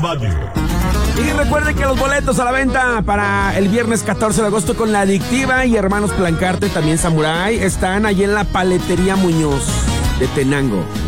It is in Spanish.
Radio. Y recuerden que los boletos a la venta para el viernes 14 de agosto con La Adictiva y Hermanos Plancarte, también Samurai, están allí en la Paletería Muñoz de Tenango.